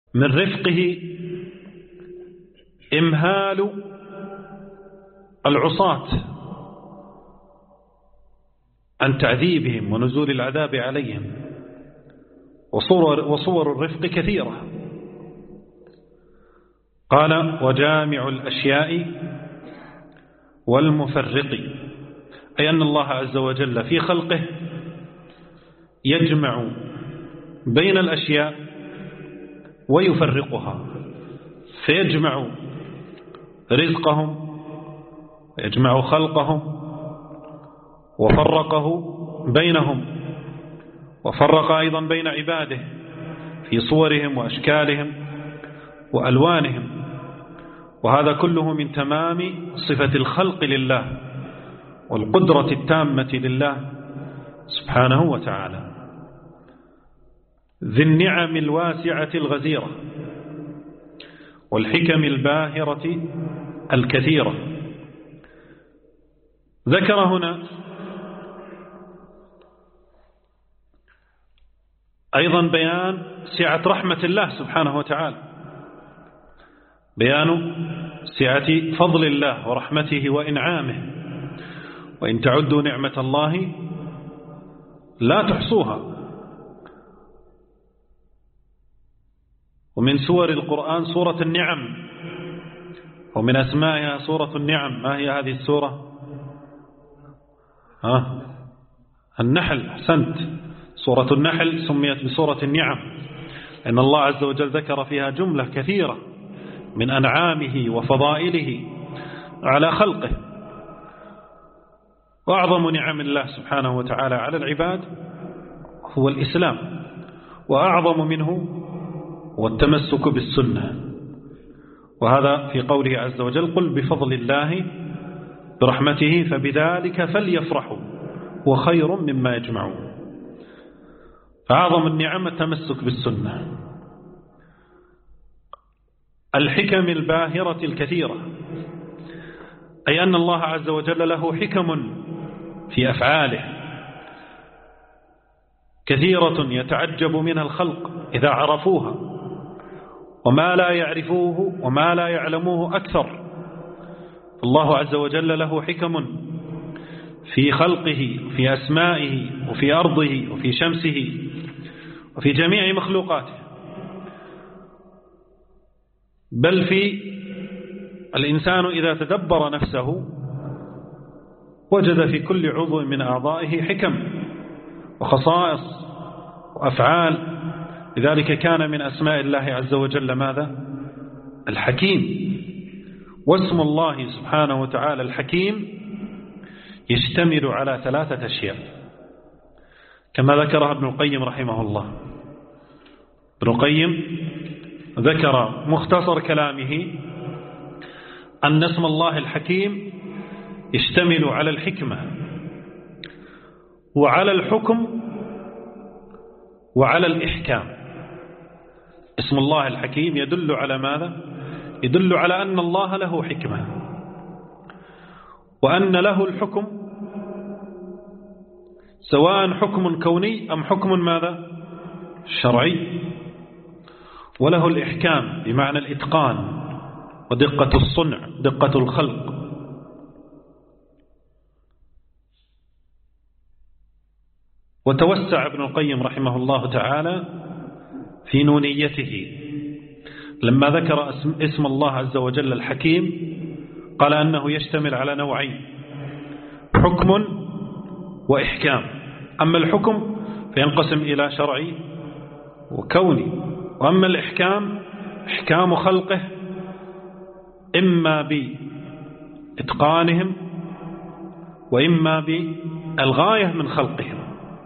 من رفقه إمهال العصاة عن تعذيبهم ونزول العذاب عليهم، وصور الرفق كثيرة. قال: وجامع الأشياء والمفرق، أي أن الله عز وجل في خلقه يجمع بين الأشياء ويفرقها، فيجمع رزقهم ويجمع خلقهم، وفرقه بينهم، وفرق أيضا بين عباده في صورهم وأشكالهم وألوانهم. وهذا كله من تمام صفة الخلق لله والقدرة التامة لله سبحانه وتعالى، ذي النعم الواسعة الغزيرة والحكم الباهرة الكثيرة. ذكر هنا أيضا بيان سعة رحمة الله سبحانه وتعالى، بيان سعة فضل الله ورحمته وإنعامه، وإن تعدوا نعمة الله لا تحصوها. ومن سور القرآن سورة النعم، ومن أسمائها سورة النعم. ما هي هذه السورة؟ النحل. أحسنت، سورة النحل سميت بسورة النعم لأن الله عز وجل ذكر فيها جملة كثيرة من أنعامه وفضائله على خلقه. وأعظم نعم الله سبحانه وتعالى على العباد هو الإسلام، وأعظم منه هو التمسك بالسنة. وهذا في قوله عز وجل: قل بفضل الله برحمته فبذلك فليفرحوا هو خير مما يجمعون. فأعظم النعم التمسك بالسنة. الحكم الباهرة الكثيرة، أي أن الله عز وجل له حكم في أفعاله كثيرة يتعجب منها الخلق إذا عرفوها، وما لا يعرفوه وما لا يعلموه أكثر. الله عز وجل له حكم في خلقه، في أسمائه، وفي أرضه، وفي شمسه، وفي جميع مخلوقاته، بل في الإنسان إذا تدبر نفسه وجد في كل عضو من أعضائه حكم وخصائص وأفعال. لذلك كان من أسماء الله عز وجل ماذا؟ الحكيم. واسم الله سبحانه وتعالى الحكيم يشتمل على 3 أشياء كما ذكرها ابن القيم رحمه الله. ابن القيم ذكر مختصر كلامه أن اسم الله الحكيم يشتمل على الحكمة وعلى الحكم وعلى الإحكام. اسم الله الحكيم يدل على ماذا؟ يدل على أن الله له حكمة، وأن له الحكم، سواء حكم كوني أم حكم ماذا؟ شرعي. وله الإحكام بمعنى الإتقان ودقة الصنع، دقة الخلق. وتوسع ابن القيم رحمه الله تعالى في نونيته لما ذكر اسم الله عز وجل الحكيم، قال أنه يشتمل على نوعين: حكم وإحكام. أما الحكم فينقسم إلى شرعي وكوني، وأما الإحكام إحكام خلقه إما بإتقانهم وإما بالغاية من خلقهم،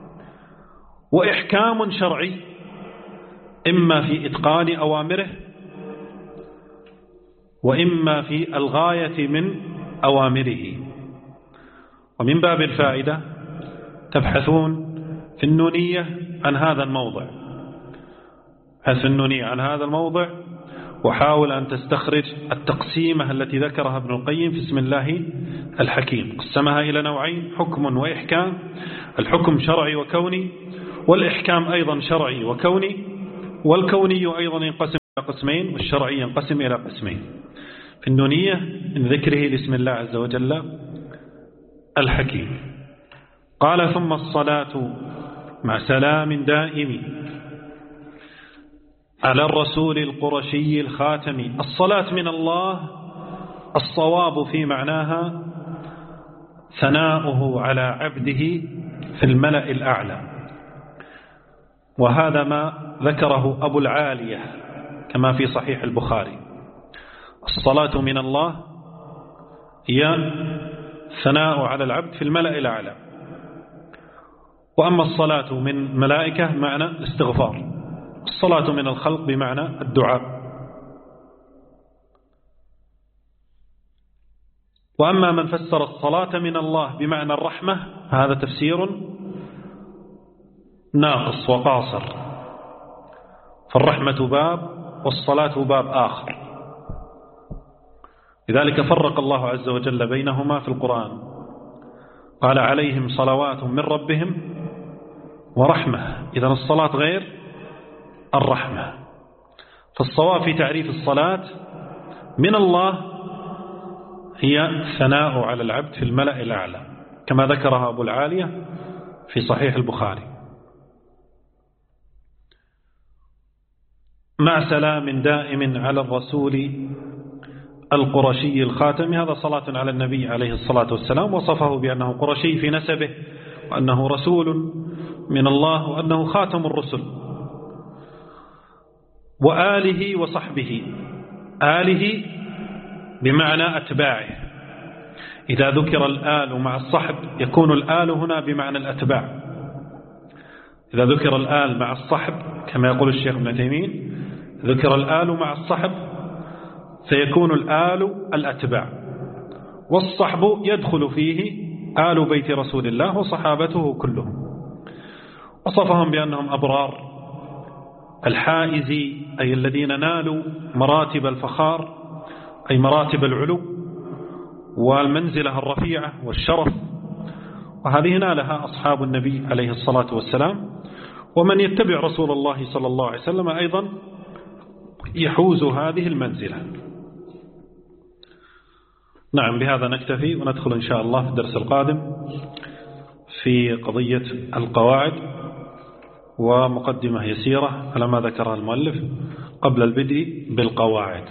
وإحكام شرعي إما في إتقان أوامره وإما في الغاية من أوامره. ومن باب الفائدة تبحثون في النونية عن هذا الموضع، بحث النونية عن هذا الموضع، وحاول أن تستخرج التقسيمة التي ذكرها ابن القيم في اسم الله الحكيم. قسمها إلى نوعين: حكم وإحكام. الحكم شرعي وكوني، والإحكام أيضا شرعي وكوني، والكوني أيضا ينقسم قسمين والشرعي ينقسم إلى قسمين. في النونية من ذكره لاسم الله عز وجل الحكيم. قال ثم الصلاة مع سلام دائم على الرسول القرشي الخاتم. الصلاة من الله الصواب في معناها ثناؤه على عبده في الملأ الأعلى، وهذا ما ذكره أبو العالية كما في صحيح البخاري. الصلاة من الله هي ثناء على العبد في الملأ الأعلى، وأما الصلاة من ملائكة معنى الاستغفار، الصلاة من الخلق بمعنى الدعاء. وأما من فسر الصلاة من الله بمعنى الرحمة هذا تفسير ناقص وقاصر، فالرحمة باب والصلاة باب آخر، لذلك فرق الله عز وجل بينهما في القرآن، قال عليهم صلوات من ربهم ورحمة. إذن الصلاة غير الرحمة. فالصواب في تعريف الصلاة من الله هي الثناء على العبد في الملأ الأعلى كما ذكرها أبو العالية في صحيح البخاري. مع سلام دائم على الرسول القرشي الخاتم، هذا صلاة على النبي عليه الصلاة والسلام، وصفه بأنه قرشي في نسبه، وأنه رسول من الله، وأنه خاتم الرسل. وآله وصحبه، آله بمعنى أتباعه، إذا ذكر الآل مع الصحب يكون الآل هنا بمعنى الأتباع. إذا ذكر الآل مع الصحب كما يقول الشيخ ابن تيمية ذكر الآل مع الصحب فيكون الآل الأتباع، والصحب يدخل فيه آل بيت رسول الله وصحابته كلهم. وصفهم بأنهم أبرار الحائزي، أي الذين نالوا مراتب الفخار، أي مراتب العلو والمنزلة الرفيعة والشرف، وهذه نالها أصحاب النبي عليه الصلاة والسلام. ومن يتبع رسول الله صلى الله عليه وسلم أيضا يحوز هذه المنزلة. نعم، بهذا نكتفي، وندخل إن شاء الله في الدرس القادم في قضية القواعد، ومقدمة يسيرة على ما ذكرها المؤلف قبل البدء بالقواعد.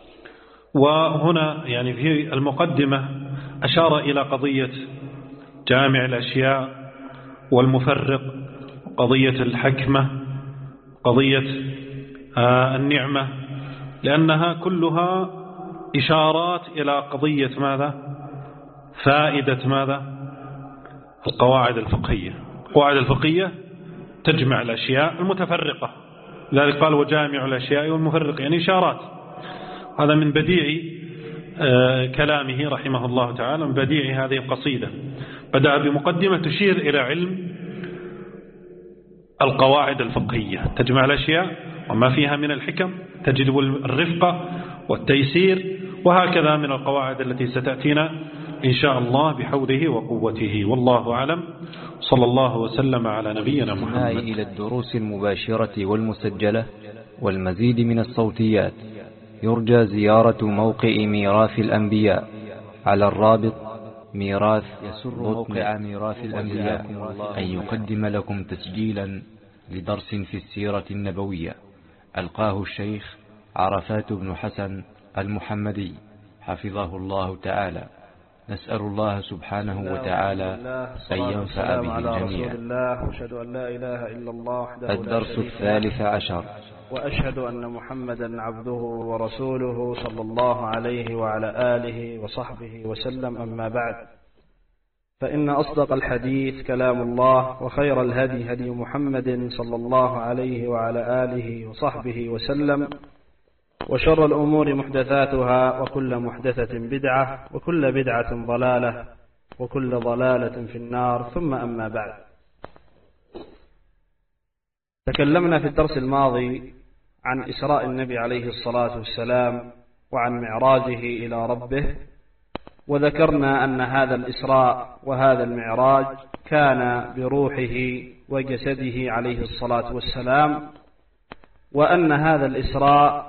وهنا يعني في المقدمة أشار إلى قضية جامع الأشياء والمفرق، قضية الحكمة، قضية النعمة، لأنها كلها إشارات إلى قضية ماذا؟ فائدة ماذا؟ القواعد الفقهية. القواعد الفقهية تجمع الأشياء المتفرقة، لذلك قال وجامع الأشياء والمفرق، يعني إشارات. هذا من بديع كلامه رحمه الله تعالى، من بديع هذه القصيدة. بدأ بمقدمة تشير إلى علم القواعد الفقهية، تجمع الأشياء وما فيها من الحكم، تجلب الرفقة والتيسير، وهكذا من القواعد التي ستأتينا إن شاء الله بحوله وقوته. والله أعلم. صلى الله وسلم على نبينا محمد. إلى الدروس المباشرة والمسجلة والمزيد من الصوتيات يرجى زيارة موقع ميراث الأنبياء على الرابط ميراث. يسر موقع ميراث الأنبياء أن يقدم لكم تسجيلا لدرس في السيرة النبوية ألقاه الشيخ عرفات بن حسن المحمدي حفظه الله تعالى. نسأل الله سبحانه وتعالى أن ينفع به الجميع. الدرس 13 وأشهد أن محمدا عبده ورسوله صلى الله عليه وعلى آله وصحبه وسلم. أما بعد، فإن أصدق الحديث كلام الله، وخير الهدي هدي محمد صلى الله عليه وعلى آله وصحبه وسلم، وشر الأمور محدثاتها، وكل محدثة بدعة، وكل بدعة ضلالة، وكل ضلالة في النار. ثم أما بعد، تكلمنا في الدرس الماضي عن إسراء النبي عليه الصلاة والسلام وعن معراجه إلى ربه، وذكرنا أن هذا الإسراء وهذا المعراج كان بروحه وجسده عليه الصلاة والسلام، وأن هذا الإسراء